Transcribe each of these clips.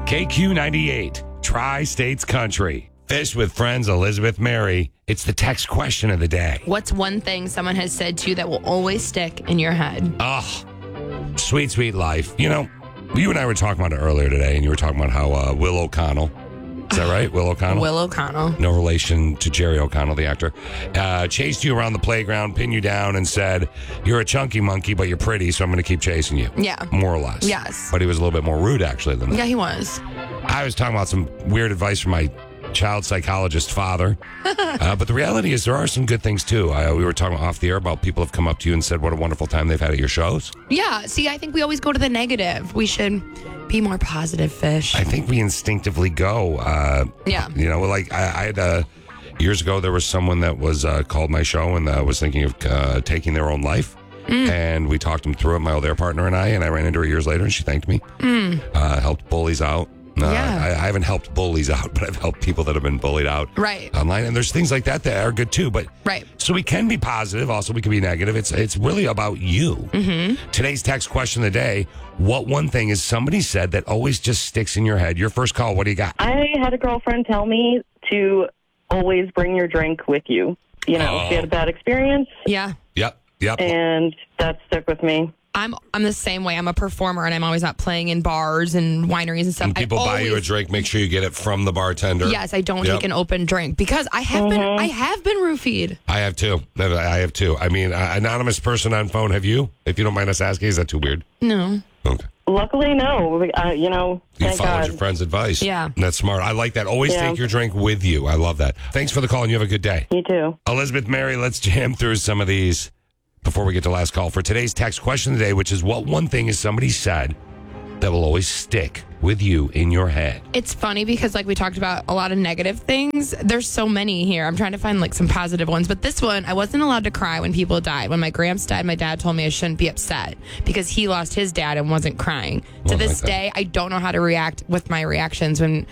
KQ98, Tri-States Country. Fish with friends, Elizabeth Mary. It's the text question of the day. What's one thing someone has said to you that will always stick in your head? Oh, sweet, sweet life. You know, you and I were talking about it earlier today, and you were talking about how Will O'Connell, is that right? Will O'Connell? Will O'Connell. No relation to Jerry O'Connell, the actor. Chased you around the playground, pinned you down, and said, "You're a chunky monkey, but you're pretty, so I'm going to keep chasing you." Yeah. More or less. Yes. But he was a little bit more rude, actually, than that. Yeah, he was. I was talking about some weird advice from my child psychologist father. But the reality is there are some good things, too. We were talking off the air about people have come up to you and said what a wonderful time they've had at your shows. Yeah. See, I think we always go to the negative. We should be more positive, Fish. I think we instinctively go. Yeah. You know, like I had years ago, there was someone that was called my show and was thinking of taking their own life. And we talked them through it, my old air partner and I ran into her years later and she thanked me. Helped bullies out. Yeah. I haven't helped bullies out, but I've helped people that have been bullied out online. And there's things like that that are good too. But so we can be positive. Also, we can be negative. It's really about you. Mm-hmm. Today's text question of the day. What one thing is somebody said that always just sticks in your head? Your first call. What do you got? I had a girlfriend tell me to always bring your drink with you. You know, she had a bad experience. Yeah. Yep. And that stuck with me. I'm the same way. I'm a performer, and I'm always out playing in bars and wineries and stuff. When people buy you a drink, make sure you get it from the bartender. Yes, I don't take an open drink because I have been roofied. I have too. I mean, anonymous person on phone. Have you? If you don't mind us asking, is that too weird? No. Okay. Luckily, no. You followed God. your friend's advice. Yeah. That's smart. I like that. Always take your drink with you. I love that. Thanks for the call, and you have a good day. You too. Elizabeth Mary, let's jam through some of these before we get to last call for today's text question of the day, which is what one thing is somebody said that will always stick with you in your head. It's funny because like we talked about a lot of negative things. There's so many here. I'm trying to find like some positive ones. But this one, I wasn't allowed to cry when people died. When my gramps died, my dad told me I shouldn't be upset because he lost his dad and wasn't crying. To this day, I don't know how to react with my reactions when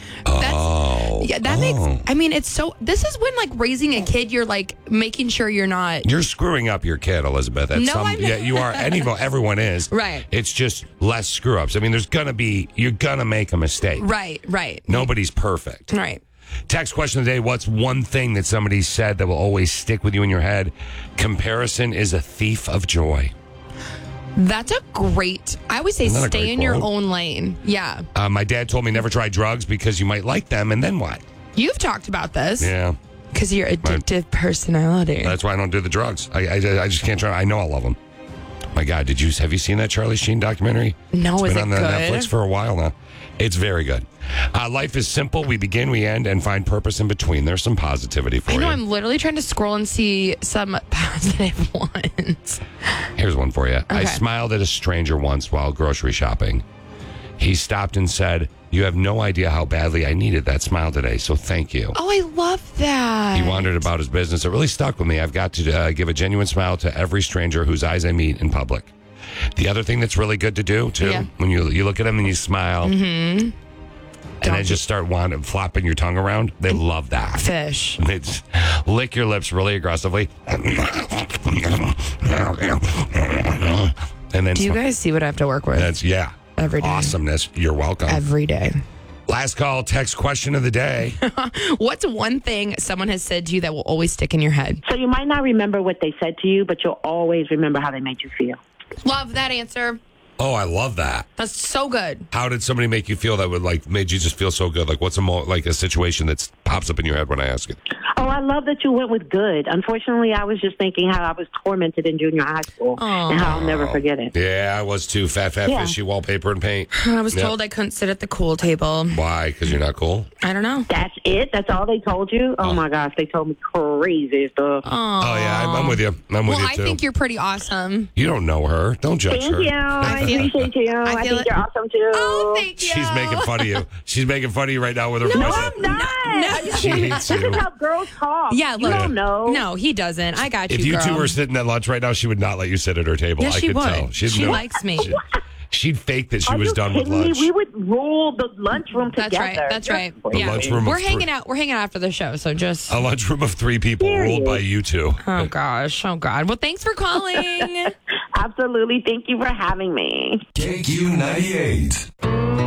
makes, I mean, it's so, this is when like raising a kid, you're like making sure you're not. You're screwing up your kid, Elizabeth. I'm not. Yeah, you are. Everyone is. Right. It's just less screw ups. I mean, you're going to make a mistake. Right. Nobody's perfect. Right. Text question of the day. What's one thing that somebody said that will always stick with you in your head? Comparison is a thief of joy. That's a great, I always say stay in your own lane. Yeah. My dad told me never try drugs because you might like them and then what? You've talked about this. Yeah. Because you're addictive personality. That's why I don't do the drugs. I just can't try. I know I love them. My God, have you seen that Charlie Sheen documentary? No, it's is been on it good? Netflix for a while now. It's very good. Life is simple. We begin, we end, and find purpose in between. There's some positivity for you. I know. I'm literally trying to scroll and see some positive ones. Here's one for you. Okay. I smiled at a stranger once while grocery shopping. He stopped and said, "You have no idea how badly I needed that smile today, so thank you." Oh, I love that. He wandered about his business. It really stuck with me. I've got to give a genuine smile to every stranger whose eyes I meet in public. The other thing that's really good to do, too, when you look at them and you smile, and then just start flopping your tongue around, they love that. Fish. It's lick your lips really aggressively. And then do you guys see what I have to work with? Every day. Awesomeness. You're welcome. Every day. Last call, text question of the day. What's one thing someone has said to you that will always stick in your head? So you might not remember what they said to you, but you'll always remember how they made you feel. Love that answer. Oh, I love that. That's so good. How did somebody make you feel that made you just feel so good? Like what's a situation that pops up in your head when I ask it? Oh, I love that you went with good. Unfortunately, I was just thinking how I was tormented in junior high school and how I'll never forget it. Yeah, I was too. Fat, fishy, wallpaper and paint. I was told I couldn't sit at the cool table. Why? Because you're not cool? I don't know. That's it? That's all they told you? Oh, my gosh. They told me crazy stuff. Oh, yeah. I'm with you. I'm with you, too. I think you're pretty awesome. You don't know her. Don't judge her. Thank you. I appreciate you. I think you're awesome, too. Oh, thank you. She's making fun of you. She's making fun of you right now with her voice. No, I'm not. She hates you. This is how girls talk. Yeah, look. You don't know. No, he doesn't. I got you, If you girl. two were sitting at lunch right now, she would not let you sit at her table. Yes, I she could would. tell. She likes me. She'd fake that she Are was you done with kidding me? lunch. We would rule the lunchroom together. That's right. The lunchroom We're of hanging out. We're hanging out after the show, so just a lunchroom of 3 people ruled by you two. Oh gosh. Oh God. Well, thanks for calling. Absolutely. Thank you for having me. KQ98.